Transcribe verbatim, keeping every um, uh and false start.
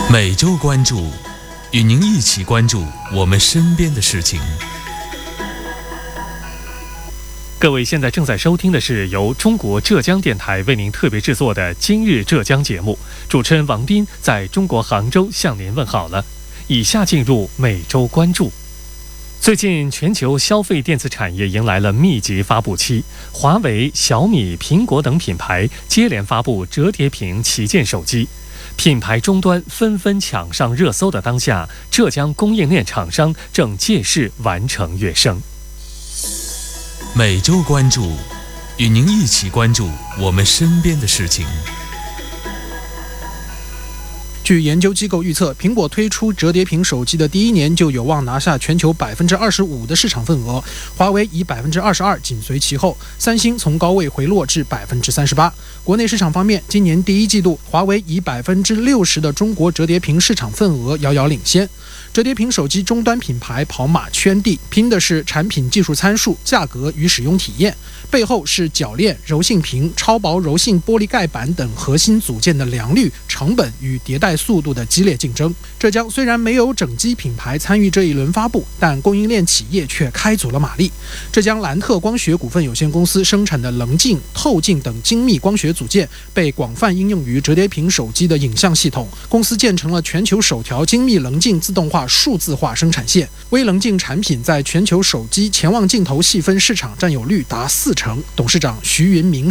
每周关注，与您一起关注我们身边的事情。 各位现在正在收听的是由中国浙江电台为您特别制作的《今日浙江》节目，主持人王斌在中国杭州向您问好了。以下进入每周关注。最近，全球消费电子产业迎来了密集发布期，华为、小米、苹果等品牌接连发布折叠屏旗舰手机，品牌终端纷纷抢上热搜的当下，浙江供应链厂商正借势完成跃升。 每周关注，与您一起关注我们身边的事情。 据研究机构预测，苹果推出折叠屏手机的第一年就有望拿下全球百分之二十五的市场份额，华为以百分之二十二紧随其后，三星从高位回落至百分之三十八。国内市场方面，今年第一季度，华为以百分之六十的中国折叠屏市场份额遥遥领先。折叠屏手机终端品牌跑马圈地，拼的是产品技术参数、价格与使用体验，背后是铰链、柔性屏、超薄柔性玻璃盖板等核心组件的良率、成本与迭代速度的激烈竞争。浙江虽然没有整机品牌参与这一轮发布，但供应链企业却开足了马力。浙江蓝特光学股份有限公司生产的棱镜、透镜等精密光学组件被广泛应用于折叠屏手机的影像系统。公司建成了全球首条精密棱镜自动化数字化生产线，微棱镜产品在全球手机潜望镜头细分市场占有率达四成。董事长徐云明